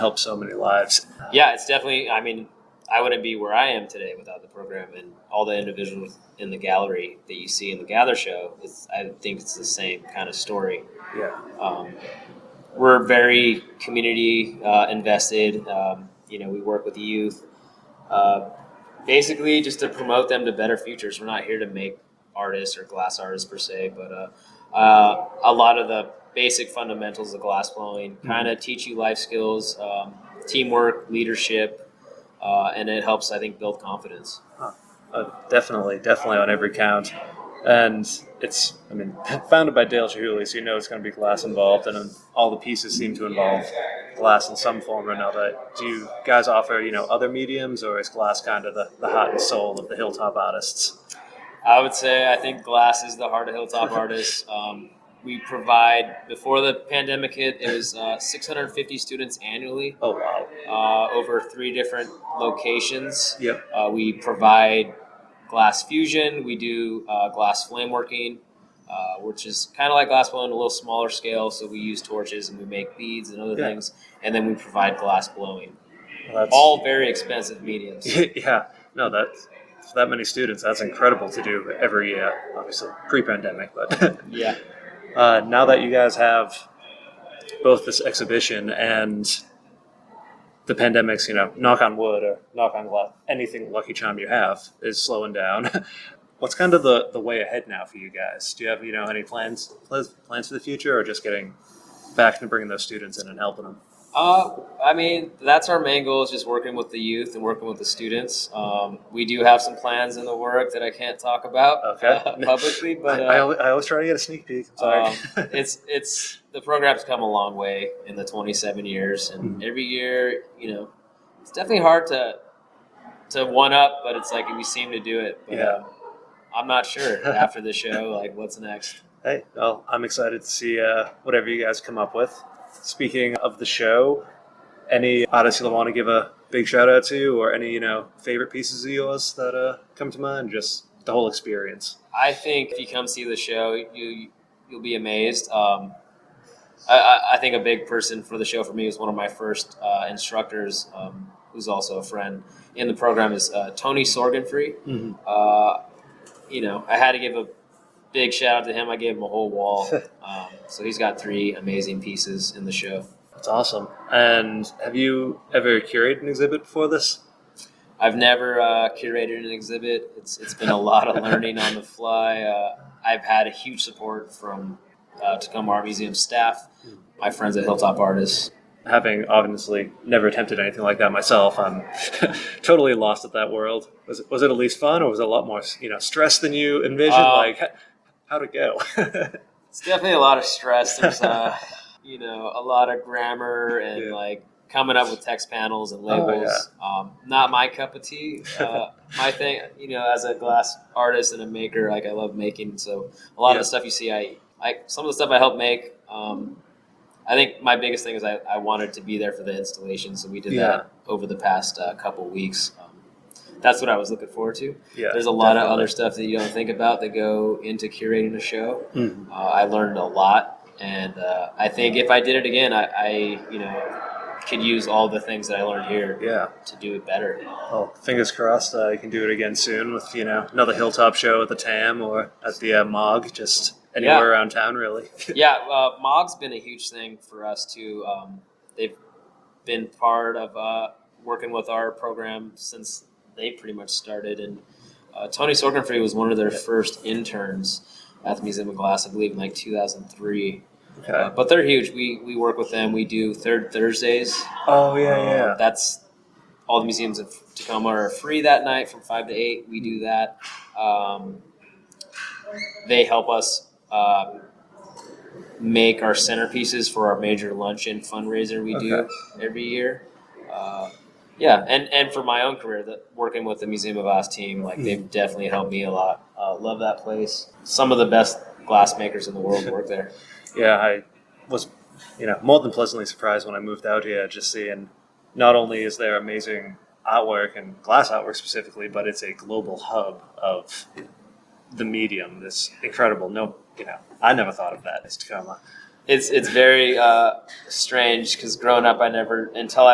help so many lives. Yeah, it's definitely, I mean, I wouldn't be where I am today without the program, and all the individuals in the gallery that you see in the Gather show. I think it's the same kind of story. Yeah. We're very community invested. We work with the youth, basically just to promote them to better futures. We're not here to make artists or glass artists per se, but a lot of the basic fundamentals of glass blowing kind of teach you life skills, teamwork, leadership, and it helps, I think, build confidence. Definitely on every count. And it's, founded by Dale Chihuly, so it's going to be glass involved, and all the pieces seem to involve glass in some form or another. Do you guys offer, other mediums, or is glass kind of the heart and soul of the Hilltop artists? I would say I think glass is the heart of Hilltop artists. We provide, before the pandemic hit, it was 650 students annually. Oh, wow. Over 3 different locations. Yep. We provide glass fusion. We do glass flame working, which is kind of like glass blowing, a little smaller scale. So we use torches and we make beads and other things. And then we provide glass blowing. Well, all very expensive mediums. Yeah. No, for that many students, that's incredible to do every year. Obviously, pre-pandemic, but yeah. Now that you guys have both this exhibition and the pandemic's, knock on wood or knock on glass, anything lucky charm you have is slowing down. What's kind of the way ahead now for you guys? Do you have, any plans for the future, or just getting back to bringing those students in and helping them? That's our main goal, is just working with the youth and working with the students. We do have some plans in the work that I can't talk about publicly, but I always try to get a sneak peek. I'm sorry. It's the program's come a long way in the 27 years, and every year, it's definitely hard to one up, but it's like we seem to do it. But, I'm not sure after the show, what's next. Hey, well, I'm excited to see whatever you guys come up with. Speaking of the show, any artists you'll want to give a big shout out to, or any favorite pieces of yours that come to mind? Just the whole experience. I think if you come see the show, you'll be amazed. I think a big person for the show for me was one of my first instructors, who's also a friend in the program, is Tony Sorgenfree. Mm-hmm. I had to give a big shout out to him. I gave him a whole wall. So he's got 3 amazing pieces in the show. That's awesome. And have you ever curated an exhibit before this? I've never curated an exhibit. It's been a lot of learning on the fly. I've had a huge support from Tacoma Art Museum staff, my friends at Hilltop Artists. Having obviously never attempted anything like that myself, I'm totally lost at that world. Was it at least fun, or was it a lot more stress than you envisioned? How'd it go? It's definitely a lot of stress. There's a lot of grammar and coming up with text panels and labels. Not my cup of tea. My thing, as a glass artist and a maker, I love making. So a lot of the stuff you see, some of the stuff I help make. I think my biggest thing is I wanted to be there for the installation, so we did that over the past couple weeks. That's what I was looking forward to. Yeah, there's a lot of other stuff that you don't think about that go into curating a show. Mm-hmm. I learned a lot, and I think if I did it again, I could use all the things that I learned here to do it better. Well, fingers crossed you can do it again soon with another Hilltop show at the TAM or at the MOG, just anywhere around town, really. MOG's been a huge thing for us too. They've been part of working with our program since they pretty much started, and Tony Sorgenfree was one of their first interns at the Museum of Glass, I believe, in 2003. Okay. But they're huge. We work with them. We do Third Thursdays. Oh, yeah. That's all the museums of Tacoma are free that night from 5 to 8. We do that. They help us make our centerpieces for our major luncheon fundraiser we do every year. And for my own career, working with the Museum of Glass team, they've definitely helped me a lot. Love that place. Some of the best glass makers in the world work there. Yeah, I was, more than pleasantly surprised when I moved out here, just seeing not only is there amazing artwork and glass artwork specifically, but it's a global hub of the medium. This incredible. I never thought of that as Tacoma. It's very strange because growing up, until I